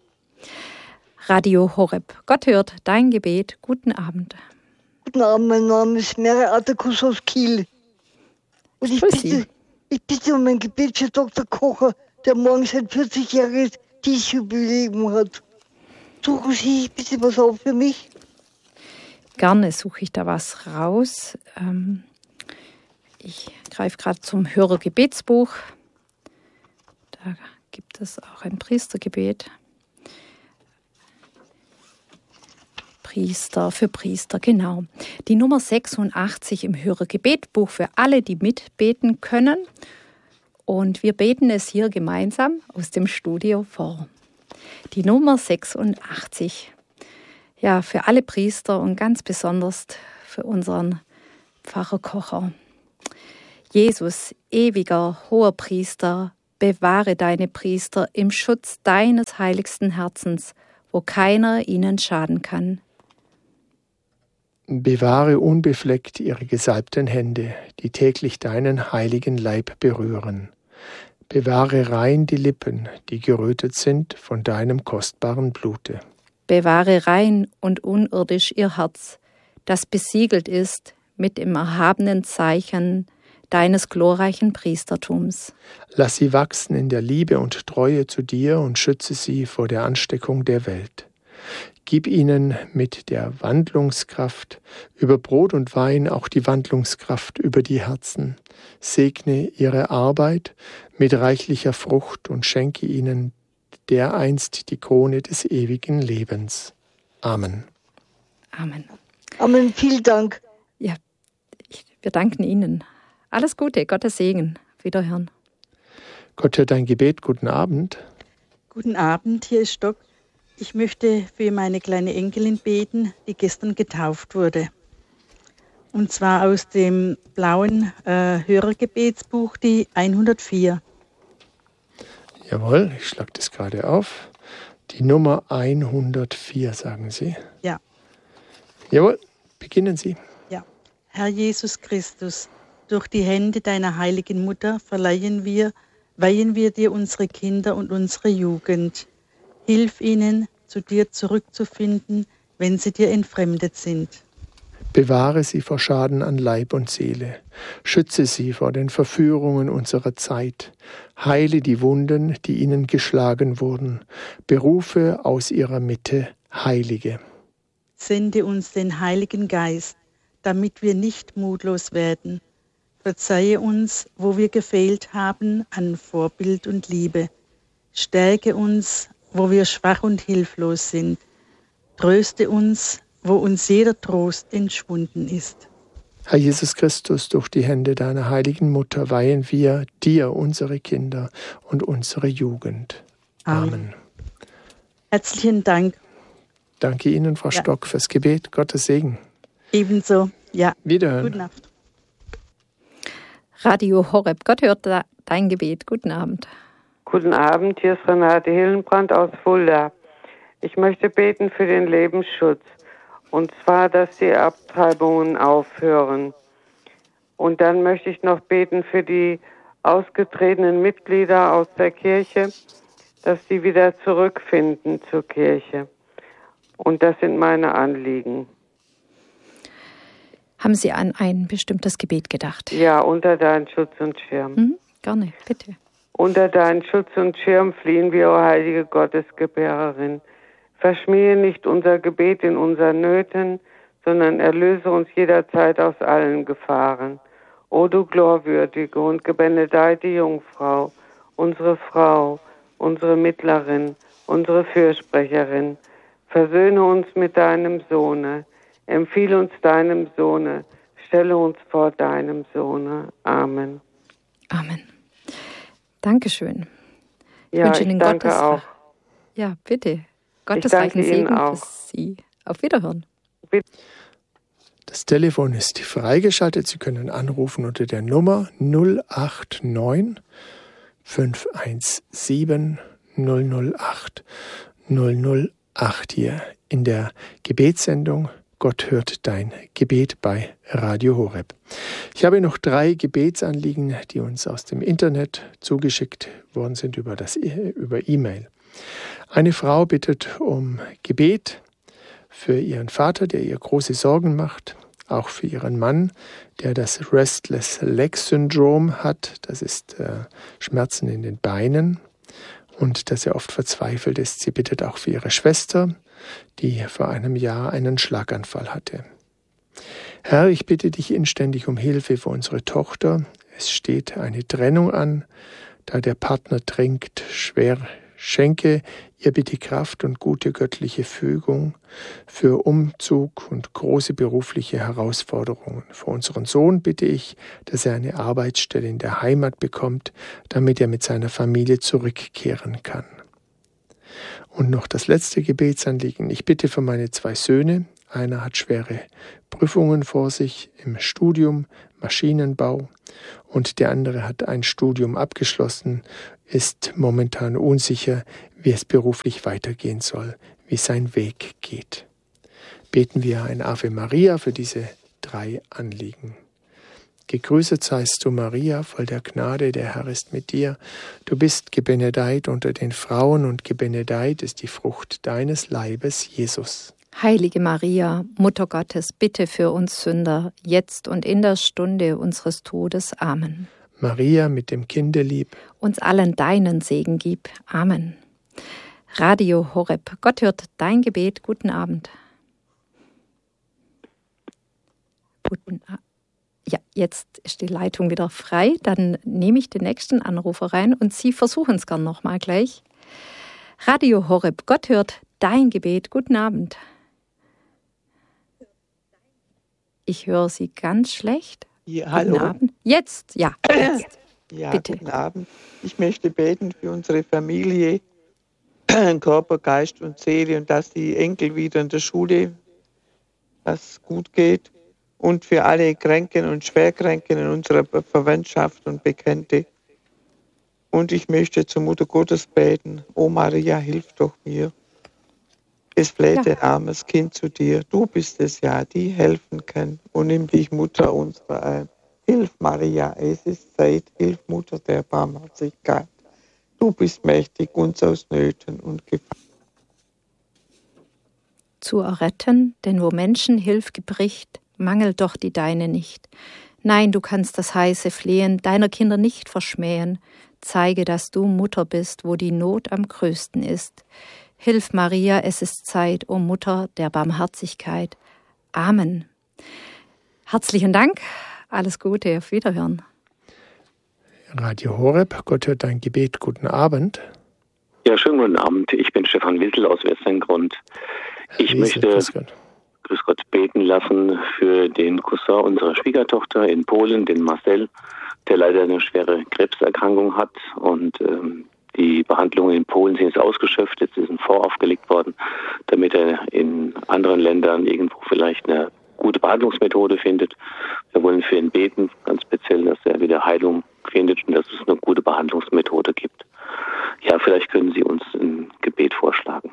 Radio Horeb. Gott hört dein Gebet. Guten Abend. Guten Abend, mein Name ist Mary Atakus aus Kiel. Und ich bitte, ich bitte um ein Gebet für Doktor Kocher, der morgen sein vierzigjähriges Dienstjubiläum hat. Suchen Sie bitte was auf für mich? Gerne suche ich da was raus. Ähm, ich greife gerade zum Hörergebetsbuch. Da gibt es auch ein Priestergebet. Priester für Priester, genau. Die Nummer sechsundachtzig im Hörergebetbuch für alle, die mitbeten können. Und wir beten es hier gemeinsam aus dem Studio vor. Die Nummer sechsundachtzig. Ja, für alle Priester und ganz besonders für unseren Pfarrer Kocher. Jesus, ewiger Hoherpriester, bewahre deine Priester im Schutz deines heiligsten Herzens, wo keiner ihnen schaden kann. Bewahre unbefleckt ihre gesalbten Hände, die täglich deinen heiligen Leib berühren. Bewahre rein die Lippen, die gerötet sind von deinem kostbaren Blute. Bewahre rein und unirdisch ihr Herz, das besiegelt ist mit dem erhabenen Zeichen deines glorreichen Priestertums. Lass sie wachsen in der Liebe und Treue zu dir und schütze sie vor der Ansteckung der Welt. Gib ihnen mit der Wandlungskraft über Brot und Wein auch die Wandlungskraft über die Herzen. Segne ihre Arbeit mit reichlicher Frucht und schenke ihnen dereinst die Krone des ewigen Lebens. Amen. Amen. Amen, vielen Dank. Ja, ich, wir danken Ihnen. Alles Gute, Gottes Segen. Wiederhören. Gott hört dein Gebet. Guten Abend. Guten Abend, hier ist Stock. Ich möchte für meine kleine Enkelin beten, die gestern getauft wurde. Und zwar aus dem blauen äh, Hörergebetsbuch, die hundertvier. Jawohl, ich schlage das gerade auf. Die Nummer hundertvier, sagen Sie. Ja. Jawohl, beginnen Sie. Ja. Herr Jesus Christus, durch die Hände deiner heiligen Mutter verleihen wir, weihen wir dir unsere Kinder und unsere Jugend. Hilf ihnen, zu dir zurückzufinden, wenn sie dir entfremdet sind. Bewahre sie vor Schaden an Leib und Seele. Schütze sie vor den Verführungen unserer Zeit. Heile die Wunden, die ihnen geschlagen wurden. Berufe aus ihrer Mitte Heilige. Sende uns den Heiligen Geist, damit wir nicht mutlos werden. Verzeihe uns, wo wir gefehlt haben an Vorbild und Liebe. Stärke uns, wo wir schwach und hilflos sind. Tröste uns, wo uns jeder Trost entschwunden ist. Herr Jesus Christus, durch die Hände deiner heiligen Mutter weihen wir dir unsere Kinder und unsere Jugend. Amen. Amen. Herzlichen Dank. Danke Ihnen, Frau ja. Stock, fürs Gebet. Gottes Segen. Ebenso, ja. Wiederhören. Gute Nacht. Radio Horeb, Gott hört dein Gebet. Guten Abend. Guten Abend, hier ist Renate Hillenbrand aus Fulda. Ich möchte beten für den Lebensschutz. Und zwar, dass die Abtreibungen aufhören. Und dann möchte ich noch beten für die ausgetretenen Mitglieder aus der Kirche, dass sie wieder zurückfinden zur Kirche. Und das sind meine Anliegen. Haben Sie an ein bestimmtes Gebet gedacht? Ja, unter deinen Schutz und Schirm. Mhm, gerne, bitte. Unter deinen Schutz und Schirm fliehen wir, o heilige Gottesgebärerin. Verschmähe nicht unser Gebet in unseren Nöten, sondern erlöse uns jederzeit aus allen Gefahren. O du glorwürdige und gebenedeite Jungfrau, unsere Frau, unsere Mittlerin, unsere Fürsprecherin, versöhne uns mit deinem Sohne, empfiehl uns deinem Sohne, stelle uns vor deinem Sohne. Amen. Amen. Dankeschön. Ich ja, wünsche Ihnen ich danke Gottes auch. Ja, bitte. Gottesreichen Segen für Sie. Auf Wiederhören. Das Telefon ist freigeschaltet. Sie können anrufen unter der Nummer null acht neun fünf eins sieben null null acht null null acht hier in der Gebetssendung Gott hört dein Gebet bei Radio Horeb. Ich habe noch drei Gebetsanliegen, die uns aus dem Internet zugeschickt worden sind über das über E-Mail. Eine Frau bittet um Gebet für ihren Vater, der ihr große Sorgen macht, auch für ihren Mann, der das Restless Leg Syndrom hat, das ist äh, Schmerzen in den Beinen und dass er oft verzweifelt ist. Sie bittet auch für ihre Schwester, die vor einem Jahr einen Schlaganfall hatte. Herr, ich bitte dich inständig um Hilfe für unsere Tochter. Es steht eine Trennung an, da der Partner trinkt, schwer. Schenke ihr bitte Kraft und gute göttliche Fügung für Umzug und große berufliche Herausforderungen. Für unseren Sohn bitte ich, dass er eine Arbeitsstelle in der Heimat bekommt, damit er mit seiner Familie zurückkehren kann. Und noch das letzte Gebetsanliegen. Ich bitte für meine zwei Söhne, Einer hat schwere Prüfungen vor sich im Studium, Maschinenbau, und der andere hat ein Studium abgeschlossen, ist momentan unsicher, wie es beruflich weitergehen soll, wie sein Weg geht. Beten wir ein Ave Maria für diese drei Anliegen. Gegrüßet seist du, Maria, voll der Gnade, der Herr ist mit dir. Du bist gebenedeit unter den Frauen und gebenedeit ist die Frucht deines Leibes, Jesus. Heilige Maria, Mutter Gottes, bitte für uns Sünder, jetzt und in der Stunde unseres Todes. Amen. Maria, mit dem Kinde lieb, uns allen deinen Segen gib. Amen. Radio Horeb, Gott hört dein Gebet. Guten Abend. Guten Abend. Ja, jetzt ist die Leitung wieder frei. Dann nehme ich den nächsten Anrufer rein und Sie versuchen es gern nochmal gleich. Radio Horeb, Gott hört dein Gebet. Guten Abend. Ich höre Sie ganz schlecht. Ja, hallo. Guten Abend. Jetzt, ja. Jetzt. Ja, bitte. Guten Abend. Ich möchte beten für unsere Familie, Körper, Geist und Seele, und dass die Enkel wieder in der Schule, dass gut geht. Und für alle Kranken und Schwerkranken in unserer Verwandtschaft und Bekannte. Und ich möchte zur Mutter Gottes beten. O Maria, hilf doch mir. Es fleht ja. ein armes Kind zu dir. Du bist es ja, die helfen kann. Und nimm dich, Mutter unserer ein. Hilf, Maria, es ist Zeit. Hilf, Mutter der Barmherzigkeit. Du bist mächtig, uns aus Nöten und Gefahren zu erretten, denn wo Menschenhilf gebricht, mangelt doch die deine nicht. Nein, du kannst das heiße Flehen deiner Kinder nicht verschmähen. Zeige, dass du Mutter bist, wo die Not am größten ist. Hilf, Maria, es ist Zeit, o Mutter der Barmherzigkeit. Amen. Herzlichen Dank. Alles Gute. Auf Wiederhören. Radio Horeb, Gott hört dein Gebet. Guten Abend. Ja, schönen guten Abend. Ich bin Stefan Wissel aus Westerngrund. Ich Wiesel, möchte, grüß Gott. grüß Gott, beten lassen für den Cousin unserer Schwiegertochter in Polen, den Marcel, der leider eine schwere Krebserkrankung hat. Und ähm, die Behandlungen in Polen sind jetzt ausgeschöpft. Jetzt ist ein Fonds aufgelegt worden, damit er in anderen Ländern irgendwo vielleicht eine gute Behandlungsmethode findet. Wir wollen für ihn beten, ganz speziell, dass er wieder Heilung findet und dass es eine gute Behandlungsmethode gibt. Ja, vielleicht können Sie uns ein Gebet vorschlagen.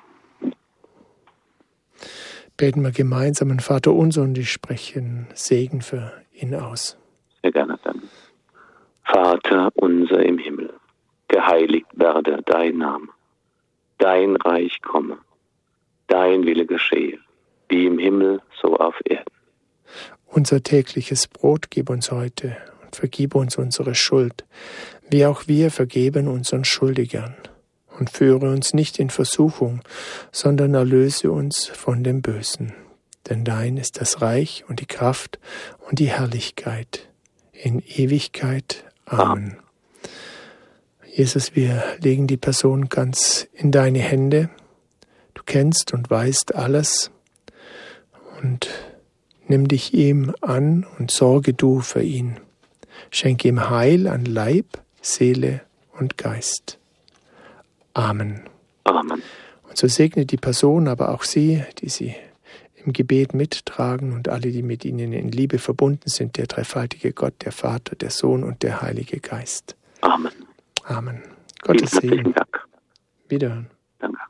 Beten wir gemeinsam einen Vater unser und ich spreche einen Segen für ihn aus. Sehr gerne dann. Vater unser im Himmel, geheiligt werde dein Name. Dein Reich komme, dein Wille geschehe, wie im Himmel, so auf Erden. Unser tägliches Brot gib uns heute und vergib uns unsere Schuld, wie auch wir vergeben unseren Schuldigern. Und führe uns nicht in Versuchung, sondern erlöse uns von dem Bösen. Denn dein ist das Reich und die Kraft und die Herrlichkeit in Ewigkeit. Amen. Jesus, wir legen die Person ganz in deine Hände. Du kennst und weißt alles. Und nimm dich ihm an und sorge du für ihn. Schenke ihm Heil an Leib, Seele und Geist. Amen. Amen. Und so segne die Person, aber auch sie, die sie im Gebet mittragen und alle, die mit ihnen in Liebe verbunden sind, der dreifaltige Gott, der Vater, der Sohn und der Heilige Geist. Amen. Amen. Gottes Segen. Dank. Wiederhören. Danke.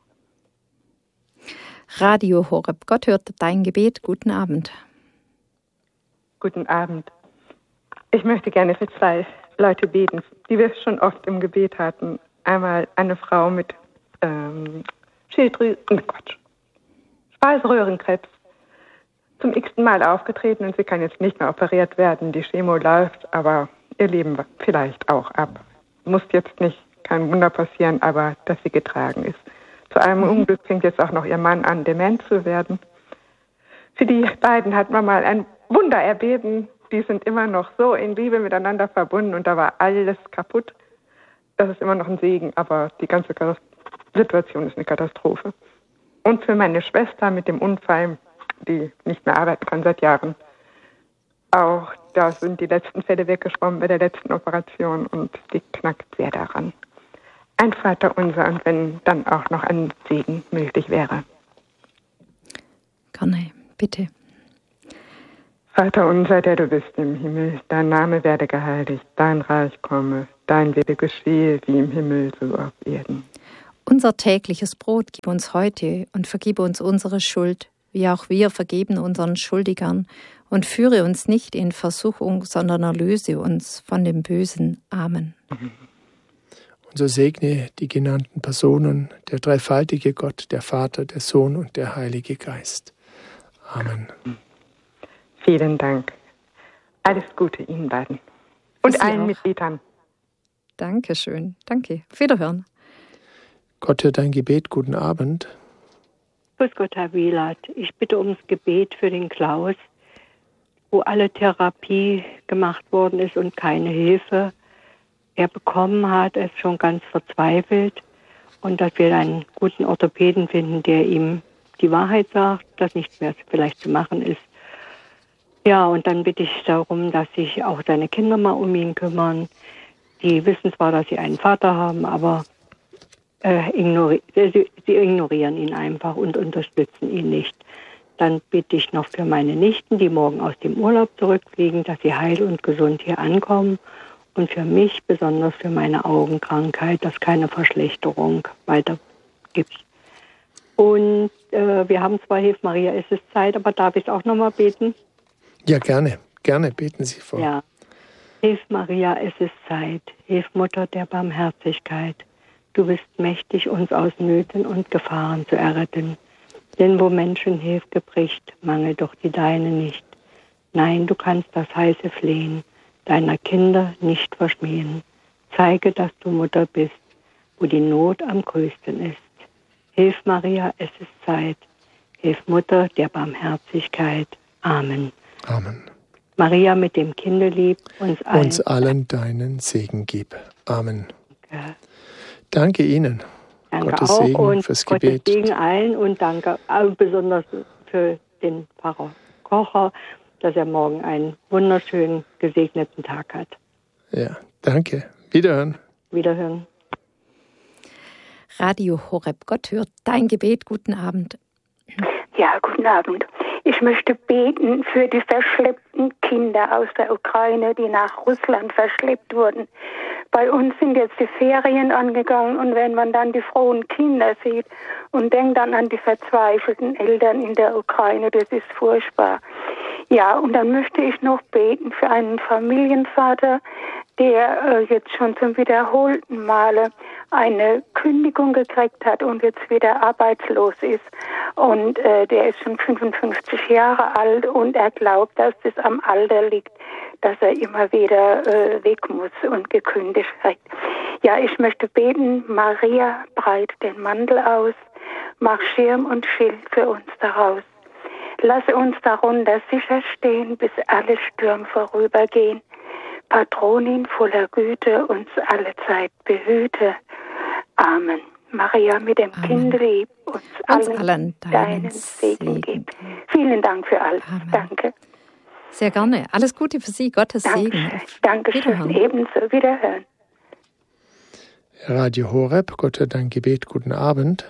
Radio Horeb, Gott hört dein Gebet. Guten Abend. Guten Abend. Ich möchte gerne für zwei Leute beten, die wir schon oft im Gebet hatten. Einmal eine Frau mit ähm, Schilddrüsen, oh Quatsch, Speiseröhrenkrebs, zum x-ten Mal aufgetreten und sie kann jetzt nicht mehr operiert werden. Die Chemo läuft, aber ihr Leben vielleicht auch ab. Muss jetzt nicht, kein Wunder passieren, aber dass sie getragen ist. Zu einem Unglück fängt jetzt auch noch ihr Mann an, dement zu werden. Für die beiden hat man mal ein Wunder erbeten. Die sind immer noch so in Liebe miteinander verbunden und da war alles kaputt. Das ist immer noch ein Segen, aber die ganze Situation ist eine Katastrophe. Und für meine Schwester mit dem Unfall, die nicht mehr arbeiten kann seit Jahren, auch da sind die letzten Fälle weggeschwommen bei der letzten Operation und die knackt sehr daran. Ein Vater unser und wenn dann auch noch ein Segen möglich wäre. Gerne Bitte. Vater unser, der du bist im Himmel, dein Name werde geheiligt, dein Reich komme, dein Wille geschehe wie im Himmel, so auf Erden. Unser tägliches Brot gib uns heute und vergib uns unsere Schuld, wie auch wir vergeben unseren Schuldigern. Und führe uns nicht in Versuchung, sondern erlöse uns von dem Bösen. Amen. Und so segne die genannten Personen, der dreifaltige Gott, der Vater, der Sohn und der Heilige Geist. Amen. Vielen Dank. Alles Gute Ihnen beiden. Und Sie allen auch. Mitgliedern. Dankeschön. Danke. Auf Wiederhören. Gott hört dein Gebet. Guten Abend. Grüß Gott, Herr Wielert. Ich bitte ums Gebet für den Klaus, wo alle Therapie gemacht worden ist und keine Hilfe er bekommen hat. Er ist schon ganz verzweifelt. Und dass wir einen guten Orthopäden finden, der ihm die Wahrheit sagt, dass nichts mehr vielleicht zu machen ist. Ja, und dann bitte ich darum, dass sich auch seine Kinder mal um ihn kümmern. Die wissen zwar, dass sie einen Vater haben, aber äh, ignori- sie, sie ignorieren ihn einfach und unterstützen ihn nicht. Dann bitte ich noch für meine Nichten, die morgen aus dem Urlaub zurückfliegen, dass sie heil und gesund hier ankommen. Und für mich, besonders für meine Augenkrankheit, dass keine Verschlechterung weiter gibt. Und äh, wir haben zwar Hilf Maria, es ist Zeit, aber darf ich auch nochmal beten? Ja, gerne. Gerne beten Sie vor. Ja. Hilf Maria, es ist Zeit. Hilf Mutter der Barmherzigkeit. Du bist mächtig, uns aus Nöten und Gefahren zu erretten. Denn wo Menschen Hilfe bricht, mangelt doch die deine nicht. Nein, du kannst das heiße Flehen deiner Kinder nicht verschmähen. Zeige, dass du Mutter bist, wo die Not am größten ist. Hilf Maria, es ist Zeit. Hilf Mutter der Barmherzigkeit. Amen. Amen. Maria mit dem Kinderlieb uns allen, uns allen deinen Segen gib. Amen. Danke, danke Ihnen. Danke Gottes auch Segen und fürs Gottes Gebet. Segen allen und danke auch besonders für den Pfarrer Kocher, dass er morgen einen wunderschönen, gesegneten Tag hat. Ja, danke. Wiederhören. Wiederhören. Radio Horeb, Gott hört dein Gebet. Guten Abend. Ja, guten Abend. Ich möchte beten für die verschleppten Kinder aus der Ukraine, die nach Russland verschleppt wurden. Bei uns sind jetzt die Ferien angegangen und wenn man dann die frohen Kinder sieht und denkt dann an die verzweifelten Eltern in der Ukraine, das ist furchtbar. Ja, und dann möchte ich noch beten für einen Familienvater, der äh, jetzt schon zum wiederholten Male eine Kündigung gekriegt hat und jetzt wieder arbeitslos ist. Und äh, der ist schon fünfundfünfzig Jahre alt und er glaubt, dass das am Alter liegt, dass er immer wieder äh, weg muss und gekündigt kriegt. Ja, ich möchte beten, Maria, breit den Mantel aus, mach Schirm und Schild für uns daraus. Lasse uns darunter sicher stehen, bis alle Stürme vorübergehen. Patronin voller Güte, uns alle Zeit behüte. Amen. Maria mit dem Kinderlieb, uns, uns allen, allen deinen, deinen Segen, Segen gib. Vielen Dank für alles. Amen. Danke. Sehr gerne. Alles Gute für Sie. Gottes Danke. Segen. Dankeschön. Ebenso. Wiederhören. Radio Horeb, Gott hört dein Gebet. Guten Abend.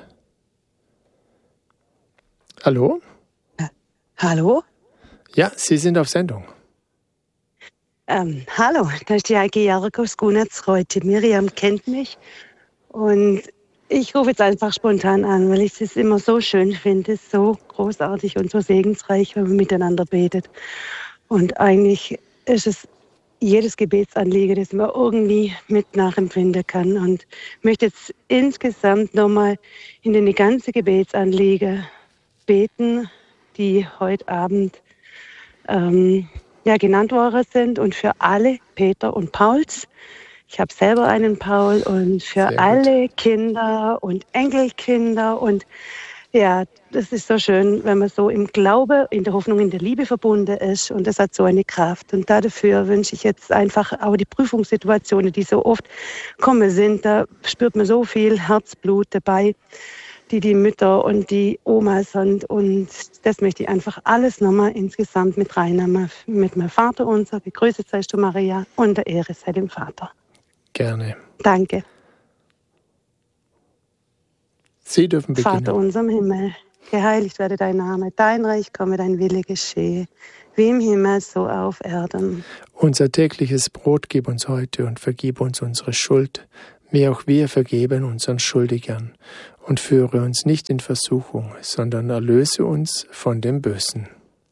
Hallo? Hallo? Ja, Sie sind auf Sendung. Ähm, hallo, das ist die Heike Jarek aus Gunnertsreute. Miriam kennt mich und ich rufe jetzt einfach spontan an, weil ich es immer so schön finde, es ist so großartig und so segensreich, wenn man miteinander betet. Und eigentlich ist es jedes Gebetsanliegen, das man irgendwie mit nachempfinden kann. Und ich möchte jetzt insgesamt nochmal in den ganzen Gebetsanliegen beten, die heute Abend ähm, ja, genannt worden sind und für alle Peter und Pauls. Ich habe selber einen Paul und für alle Kinder und Enkelkinder und ja, das ist so schön, wenn man so im Glaube, in der Hoffnung, in der Liebe verbunden ist und das hat so eine Kraft. Und dafür wünsche ich jetzt einfach auch die Prüfungssituationen, die so oft kommen sind, da spürt man so viel Herzblut dabei, die die Mütter und die Omas sind. Und das möchte ich einfach alles nochmal insgesamt mit reinnehmen. Mit meinem Vater unser, begrüßet seist du Maria und der Ehre sei dem Vater. Gerne. Danke. Sie dürfen beginnen. Vater unser im Himmel, Geheiligt werde dein Name, dein Reich komme, dein Wille geschehe, wie im Himmel, so auf Erden. Unser tägliches Brot gib uns heute und vergib uns unsere Schuld, wie auch wir vergeben unseren Schuldigern. Und führe uns nicht in Versuchung, sondern erlöse uns von dem Bösen.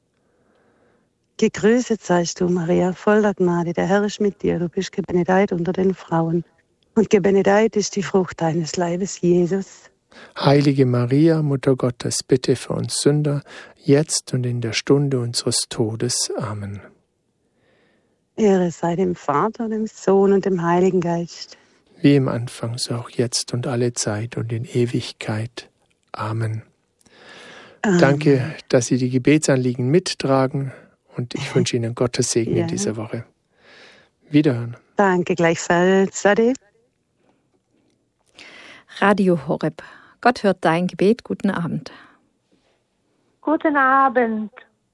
Gegrüßet seist du, Maria, voller Gnade, der Herr ist mit dir, du bist gebenedeit unter den Frauen. Und gebenedeit ist die Frucht deines Leibes, Jesus. Heilige Maria, Mutter Gottes, bitte für uns Sünder, jetzt und in der Stunde unseres Todes. Amen. Ehre sei dem Vater, dem Sohn und dem Heiligen Geist. Wie im Anfang, so auch jetzt und alle Zeit und in Ewigkeit. Amen. Amen. Danke, dass Sie die Gebetsanliegen mittragen und ich wünsche Ihnen Gottes Segen ja. in dieser Woche. Wiederhören. Danke gleichfalls. Ade. Radio Horeb. Gott hört dein Gebet. Guten Abend. Guten Abend.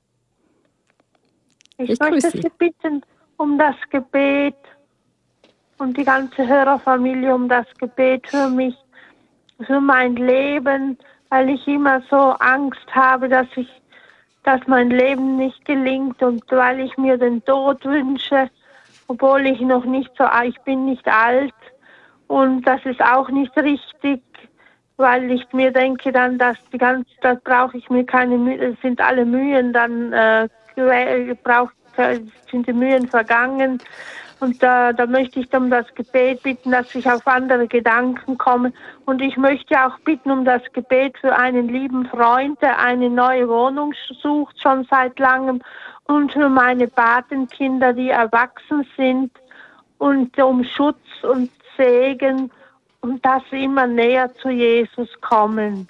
Ich, ich möchte Sie bitten um das Gebet und die ganze Hörerfamilie um das Gebet für mich, für mein Leben, weil ich immer so Angst habe, dass ich, dass mein Leben nicht gelingt und weil ich mir den Tod wünsche, obwohl ich noch nicht so, ich bin nicht alt und das ist auch nicht richtig, weil ich mir denke dann, dass die ganze, das brauche ich mir keine Mühe, sind alle Mühen dann äh, braucht, sind die Mühen vergangen. Und da, da möchte ich um das Gebet bitten, dass ich auf andere Gedanken komme. Und ich möchte auch bitten um das Gebet für einen lieben Freund, der eine neue Wohnung sucht, schon seit langem. Und für meine Patenkinder, die erwachsen sind. Und um Schutz und Segen. Und dass sie immer näher zu Jesus kommen.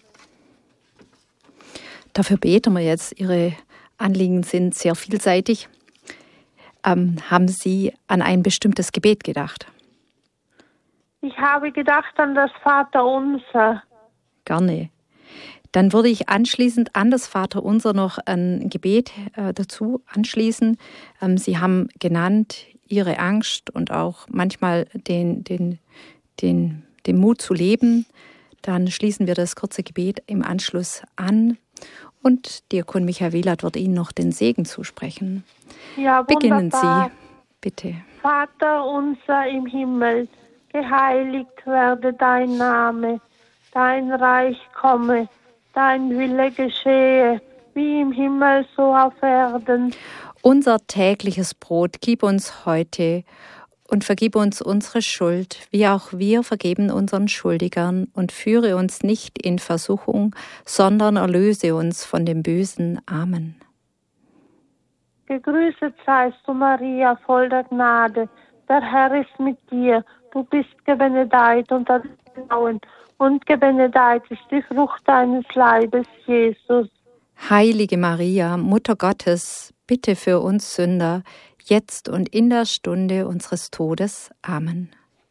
Dafür beten wir jetzt. Ihre Anliegen sind sehr vielseitig. Ähm, haben Sie an ein bestimmtes Gebet gedacht? Ich habe gedacht an das Vaterunser. Gerne. Dann würde ich anschließend an das Vaterunser noch ein Gebet äh, dazu anschließen. Ähm, Sie haben genannt Ihre Angst und auch manchmal den, den, den, den Mut zu leben. Dann schließen wir das kurze Gebet im Anschluss an. Und Diakon Michael Wielert wird Ihnen noch den Segen zusprechen. Ja, beginnen Sie, bitte. Vater unser im Himmel, geheiligt werde dein Name, dein Reich komme, dein Wille geschehe, wie im Himmel so auf Erden. Unser tägliches Brot gib uns heute und vergib uns unsere Schuld, wie auch wir vergeben unseren Schuldigern, und führe uns nicht in Versuchung, sondern erlöse uns von dem Bösen. Amen. Gegrüßet seist du, Maria, voll der Gnade. Der Herr ist mit dir. Du bist gebenedeit unter den Frauen, und gebenedeit ist die Frucht deines Leibes, Jesus. Heilige Maria, Mutter Gottes, bitte für uns Sünder, jetzt und in der Stunde unseres Todes. Amen.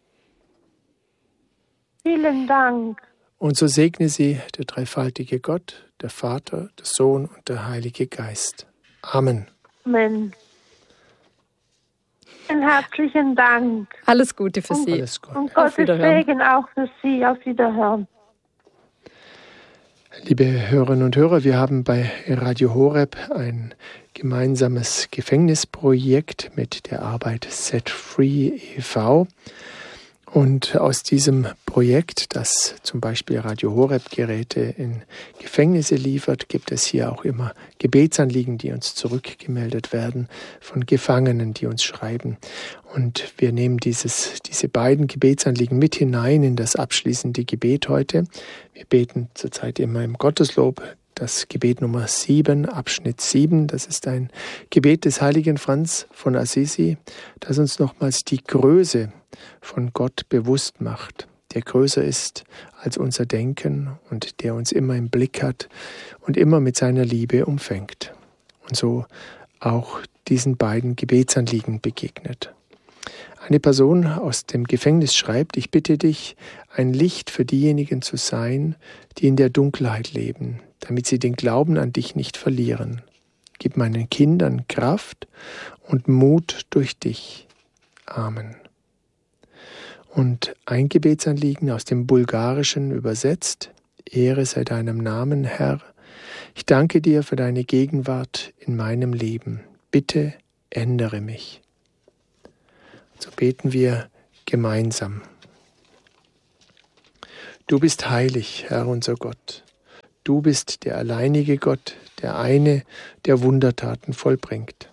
Vielen Dank. Und so segne sie der dreifaltige Gott, der Vater, der Sohn und der Heilige Geist. Amen. Amen. Einen herzlichen Dank. Alles Gute für und, Sie. Alles Gute. Und Gottes Segen auch für Sie. Auf Wiederhören. Liebe Hörerinnen und Hörer, wir haben bei Radio Horeb ein gemeinsames Gefängnisprojekt mit der Arbeit Set Free e V Und aus diesem Projekt, das zum Beispiel Radio Horeb Geräte in Gefängnisse liefert, gibt es hier auch immer Gebetsanliegen, die uns zurückgemeldet werden von Gefangenen, die uns schreiben. Und wir nehmen dieses, diese beiden Gebetsanliegen mit hinein in das abschließende Gebet heute. Wir beten zurzeit immer im Gotteslob das Gebet Nummer sieben, Abschnitt sieben. Das ist ein Gebet des heiligen Franz von Assisi, das uns nochmals die Größe von Gott bewusst macht, der größer ist als unser Denken und der uns immer im Blick hat und immer mit seiner Liebe umfängt. Und so auch diesen beiden Gebetsanliegen begegnet. Eine Person aus dem Gefängnis schreibt: Ich bitte dich, ein Licht für diejenigen zu sein, die in der Dunkelheit leben, damit sie den Glauben an dich nicht verlieren. Gib meinen Kindern Kraft und Mut durch dich. Amen. Und ein Gebetsanliegen aus dem Bulgarischen übersetzt: Ehre sei deinem Namen, Herr, Ich danke dir für deine Gegenwart in meinem Leben. Bitte ändere mich. So beten wir gemeinsam. Du bist heilig, Herr unser Gott. Du bist der alleinige Gott, der eine, der Wundertaten vollbringt.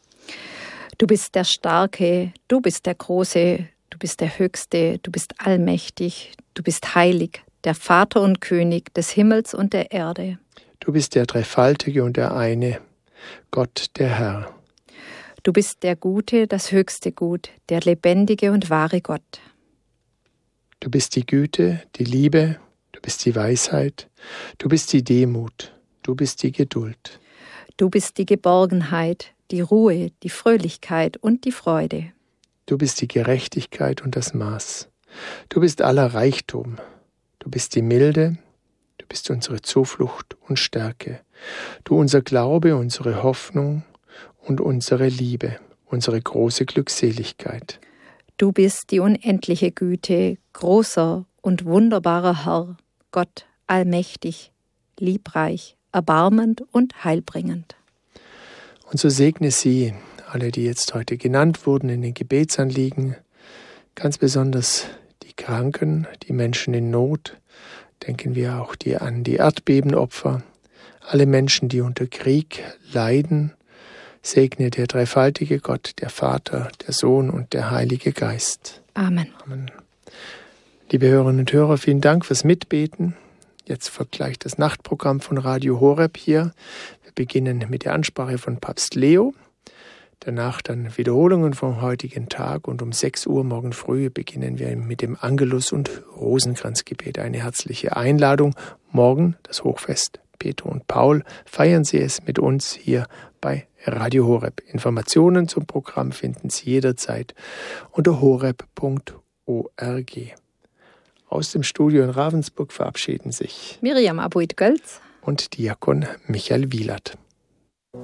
Du bist der Starke, du bist der Große, du bist der Höchste, du bist allmächtig, du bist heilig, der Vater und König des Himmels und der Erde. Du bist der Dreifaltige und der eine, Gott der Herr. Du bist der Gute, das höchste Gut, der lebendige und wahre Gott. Du bist die Güte, die Liebe, du bist die Weisheit, du bist die Demut, du bist die Geduld. Du bist die Geborgenheit, die Ruhe, die Fröhlichkeit und die Freude. Du bist die Gerechtigkeit und das Maß. Du bist aller Reichtum. Du bist die Milde, du bist unsere Zuflucht und Stärke. Du unser Glaube, unsere Hoffnung und unsere Liebe, unsere große Glückseligkeit. Du bist die unendliche Güte, großer und wunderbarer Herr, Gott allmächtig, liebreich, erbarmend und heilbringend. Und so segne sie, alle, die jetzt heute genannt wurden in den Gebetsanliegen, ganz besonders die Kranken, die Menschen in Not, denken wir auch die an die Erdbebenopfer, alle Menschen, die unter Krieg leiden, segne der dreifaltige Gott, der Vater, der Sohn und der Heilige Geist. Amen. Amen. Liebe Hörerinnen und Hörer, vielen Dank fürs Mitbeten. Jetzt folgt gleich das Nachtprogramm von Radio Horeb hier. Wir beginnen mit der Ansprache von Papst Leo. Danach dann Wiederholungen vom heutigen Tag und um sechs Uhr morgen früh beginnen wir mit dem Angelus- und Rosenkranzgebet. Eine herzliche Einladung. Morgen das Hochfest Peter und Paul. Feiern Sie es mit uns hier bei Radio Horeb. Informationen zum Programm finden Sie jederzeit unter horeb punkt org. Aus dem Studio in Ravensburg verabschieden sich Miriam Abuid-Gölz und Diakon Michael Wielert.